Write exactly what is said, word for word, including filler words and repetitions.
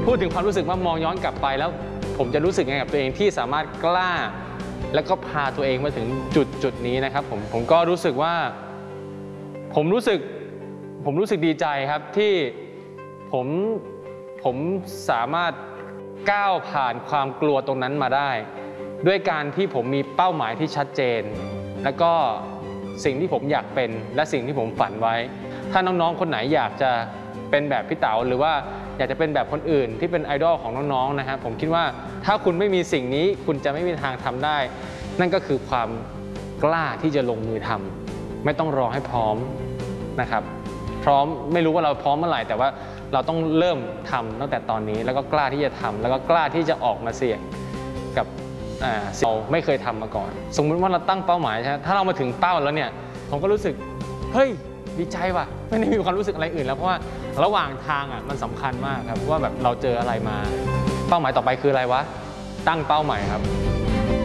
พูดถึงความรู้สึกว่ามองย้อนกลับไปแล้วผมจะรู้สึกยังไงกับตัวเองที่สามารถกล้าแล้วก็พาตัวเองมาถึงจุดจุดนี้นะครับผมผมก็รู้สึกว่าผมรู้สึกผมรู้สึกดีใจครับที่ผมผมสามารถก้าวผ่านความกลัวตรงนั้นมาได้ด้วยการที่ผมมีเป้าหมายที่ชัดเจนแล้วก็สิ่งที่ผมอยากเป็นและสิ่งที่ผมฝันไว้ถ้าน้องๆคนไหนอยากจะเป็นแบบพี่เต๋าหรือว่าอยากจะเป็นแบบคนอื่นที่เป็นไอดอลของน้องๆนะครับผมคิดว่าถ้าคุณไม่มีสิ่งนี้คุณจะไม่มีทางทำได้นั่นก็คือความกล้าที่จะลงมือทำไม่ต้องรอให้พร้อมนะครับพร้อมไม่รู้ว่าเราพร้อมเมื่อไหร่แต่ว่าเราต้องเริ่มทำตั้งแต่ตอนนี้แล้วก็กล้าที่จะทำแล้วก็กล้าที่จะออกมาเสี่ยงกับเราไม่เคยทำมาก่อนสมมุติว่าเราตั้งเป้าหมายใช่ไหมถ้าเรามาถึงเป้าแล้วเนี่ยผมก็รู้สึกเฮ้ยดีใจว่ะไม่ได้มีความรู้สึกอะไรอื่นแล้วเพราะว่าระหว่างทางอ่ะมันสำคัญมากครับว่าแบบเราเจออะไรมาเป้าหมายต่อไปคืออะไรวะตั้งเป้าหมายครับ